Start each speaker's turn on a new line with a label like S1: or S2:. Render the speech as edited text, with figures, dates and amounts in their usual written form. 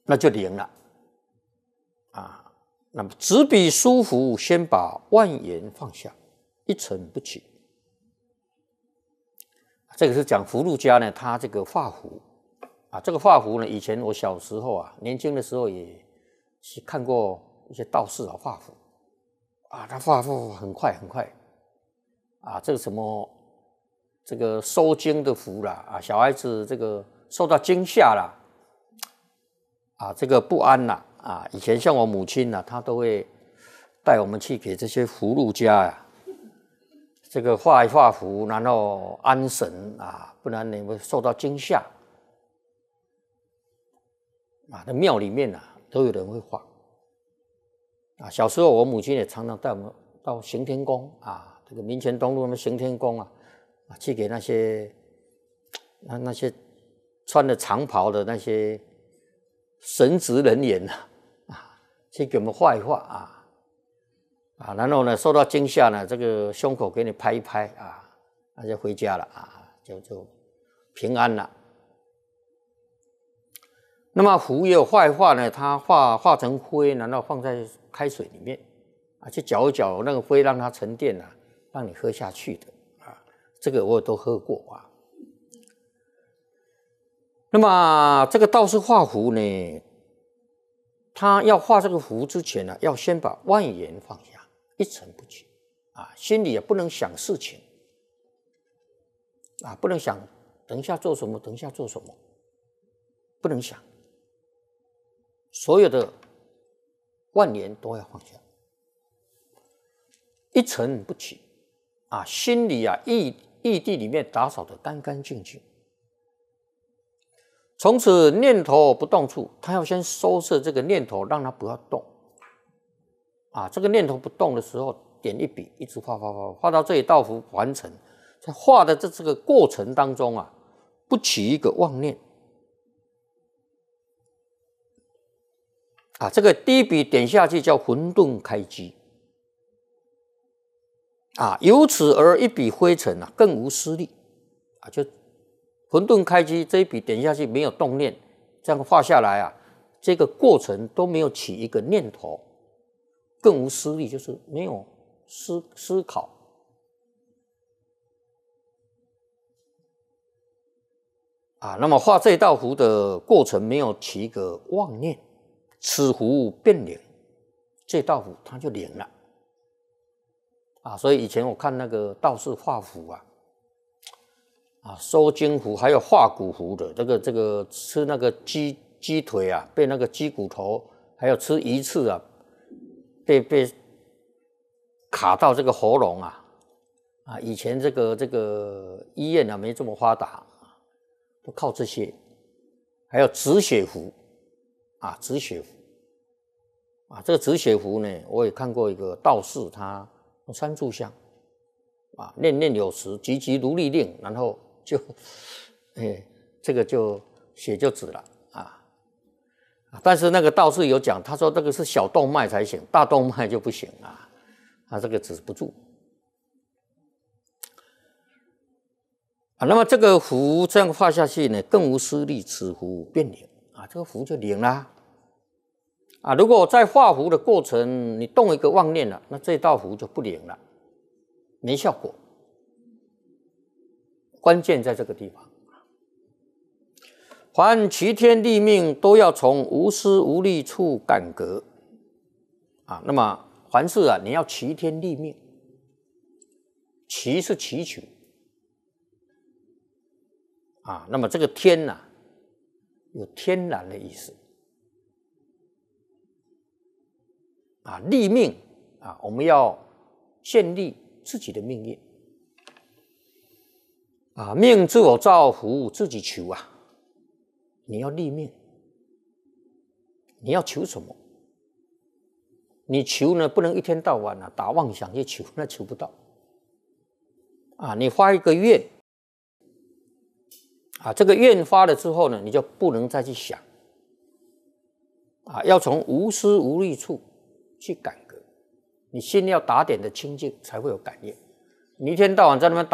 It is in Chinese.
S1: 那就灵了啊。那么执笔书符，先把万言放下，一尘不起。这个是讲福禄家呢，他这个画符啊，这个画符呢，以前我小时候啊，年轻的时候也看过一些道士啊画符啊，他画符很快很快啊，这个什么这个收惊的符啦啊，小孩子这个受到惊吓啦啊，这个不安啦啊，以前像我母亲啊，她都会带我们去给这些福禄家呀。这个画一画符，然后安神啊，不然你会受到惊吓啊。那庙里面啊，都有人会画啊。小时候我母亲也常常带我们到行天宫啊，这个民权东路的行天宫啊，去给那些穿着长袍的那些神职人员啊，去给我们画一画啊。然后呢，受到惊吓呢，这个胸口给你拍一拍啊，那就回家了啊，就平安了。那么符也有画一画呢，它化成灰，然后放在开水里面啊，去搅一搅，那个灰让它沉淀啊，让你喝下去的啊。这个我都喝过啊。那么这个道士画符呢，他要画这个符之前呢，要先把万言放下。一尘不起啊，心里也不能想事情啊，不能想等一下做什么，等一下做什么，不能想，所有的万言都要放下，一尘不起啊，心里啊意地里面打扫得干干净净，从此念头不动处，他要先收摄这个念头，让它不要动。啊，这个念头不动的时候，点一笔，一直画到这一道符完成。在画的这个过程当中啊，不起一个妄念。啊，这个第一笔点下去叫混沌开机。啊，由此而一笔灰尘啊，更无私力。啊，就混沌开机这一笔点下去没有动念，这样画下来啊，这个过程都没有起一个念头。更无私力，就是没有思考啊。那么画这道符的过程没有起一个妄念，此符变灵，这道符它就灵了啊。所以以前我看那个道士画符啊，收惊符还有画骨符的，这个吃那个鸡腿啊，被那个鸡骨头，还有吃鱼翅啊。被卡到这个喉咙啊，以前这个医院啊没这么发达，都靠这些，还有止血符啊，止血符啊，这个止血符呢，我也看过一个道士，他用三炷香啊，念念有词，急急如律令，然后就，这个就血就止了。但是那个道士有讲，他说这个是小动脉才行，大动脉就不行啊，他这个止不住啊。那么这个符这样画下去呢，更无私力，此符变灵啊，这个符就灵啦啊。如果在画符的过程你动一个妄念了，那这道符就不灵了，没效果。关键在这个地方。凡齐天立命，都要从无私无力处感革啊。那么凡事啊，你要齐天立命，齐是祈取啊。那么这个天啊，有天然的意思啊。立命啊，我们要建立自己的命运啊。命自我造福，自己求啊。你要立命，你要求什么？你求呢，不能一天到晚啊打妄想去求，那求不到啊。你发一个愿啊，这个愿发了之后呢，你就不能再去想啊，要从无私无力处去感革。你心要打点的清净，才会有感应。你一天到晚在那边